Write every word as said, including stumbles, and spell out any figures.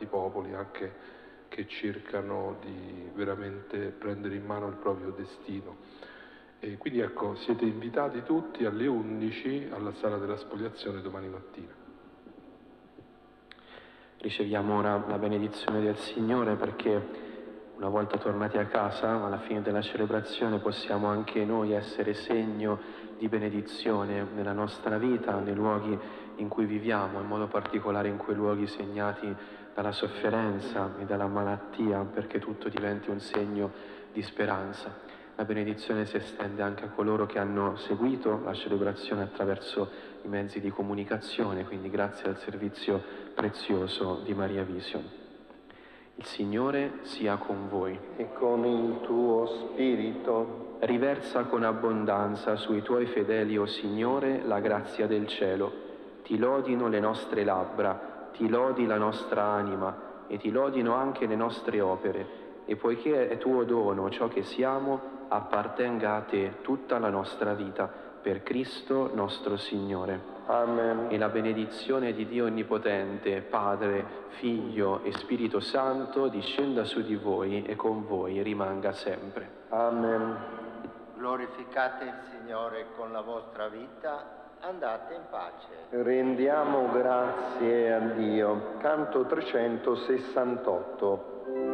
popoli anche che cercano di veramente prendere in mano il proprio destino. E quindi ecco, siete invitati tutti alle undici alla sala della spoliazione domani mattina. Riceviamo ora la benedizione del Signore, perché una volta tornati a casa, alla fine della celebrazione, possiamo anche noi essere segno di benedizione nella nostra vita, nei luoghi in cui viviamo, in modo particolare in quei luoghi segnati dalla sofferenza e dalla malattia, perché tutto diventi un segno di speranza. La benedizione si estende anche a coloro che hanno seguito la celebrazione attraverso i mezzi di comunicazione, quindi grazie al servizio prezioso di Maria Vision. Il Signore sia con voi. E con il tuo spirito. Riversa con abbondanza sui tuoi fedeli, o Signore, la grazia del cielo. Ti lodino le nostre labbra, ti lodi la nostra anima e ti lodino anche le nostre opere. E poiché è tuo dono ciò che siamo, appartenga a te tutta la nostra vita, per Cristo nostro Signore. Amen. E la benedizione di Dio Onnipotente, Padre, Figlio e Spirito Santo, discenda su di voi e con voi rimanga sempre. Amen. Glorificate il Signore con la vostra vita, andate in pace. Rendiamo grazie a Dio. Canto trecentosessantotto.